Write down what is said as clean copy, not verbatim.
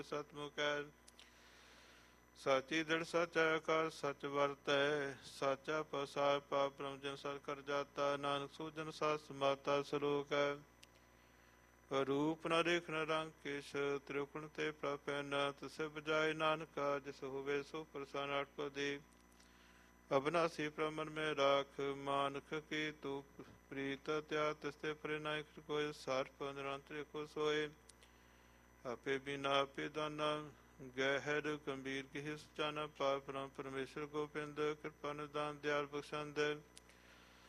ਸਤਿਮੁਖ ਹੈ। ਸਾਚੀ ਦ੍ਰਿੜ ਸਚਾ ਕਰ ਸਚ ਵਰਤੈ, ਸਾਚਾ ਪਸਾਰ ਪਾਪ ਬ੍ਰਹਮ ਜਨ ਸਰ ਕਰ ਜਾਤਾ, ਨਾਨਕ ਸੂਜਨ ਸਾਸ ਮਾਤਾ ਸਲੋਕ ਹੈ। ਰੂਪ ਨ ਰੇਖ ਨ ਰੰਗ ਕੇਸ਼, ਤ੍ਰਿਕੁਣ ਤੇ ਪ੍ਰਪੈ ਨ ਤਿਸੈ ਬਜਾਏ, ਨਾਨਕਾ ਜਿਸ ਹੋਵੇ ਸੋ ਪ੍ਰਸੰਨ ਅਟਪੋ ਦੇ। ਅਬਨਾਸੀ ਪ੍ਰਮਨ ਮੈਂ ਰਾਖ, ਮਾਨਖ ਕੀ ਤੂ ਪ੍ਰੀਤ ਤਿਆ, ਤਿਸਤੇ ਪਰੇ ਨਾਇਕ ਕੋਇ, ਸਰਪ ਨਿਰੰਤਰ ਕੋ ਸੋਏ। ਆਪੇ ਬਿਨਾ ਆਪੇ ਦਾਨਾ, ਗਹਿਰ ਗੰਭੀਰ ਕੀ ਸੁਚਾਨਾ, ਪਾਰ ਬ੍ਰਹਮ ਪਰਮੇਸ਼ਰ ਗੋਬਿੰਦ, ਕਿਰਪਾ ਨਿਦਾਨ ਦਿਆਲ ਬਖਸ਼ੰਦ।